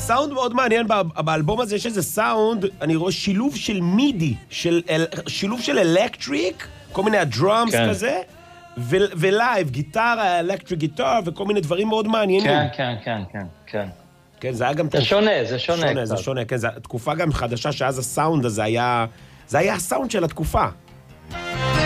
סאונד מאוד מעניין, באלבום הזה יש איזה סאונד, אני רואה שילוב של מידי, שילוב של אלקטריק, כל מיני הדרומס כזה, ולייב, גיטרה, אלקטריק גיטר, וכל מיני דברים מאוד מעניינים. כן. כן, זה היה גם... זה שונה. זה שונה, כן, זו תקופה גם חדשה, שאז הסאונד הזה היה... זה היה הסאונד של התקופה.